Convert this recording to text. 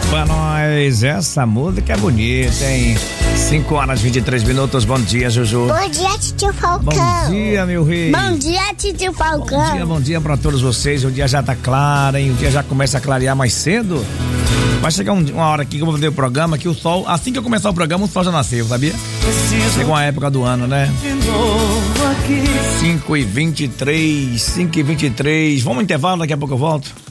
Pra nós, essa música é bonita, hein? 5 horas e 23 minutos. Bom dia, Juju. Bom dia, tio Falcão. Bom dia, meu rei. Bom dia, tio Falcão. Bom dia pra todos vocês. O dia já tá claro, hein? O dia já começa a clarear mais cedo. Vai chegar uma hora aqui que eu vou fazer o programa, que o sol, assim que eu começar o programa, o sol já nasceu, sabia? Chegou a época do ano, né? 5h23. Vamos ao intervalo, daqui a pouco eu volto.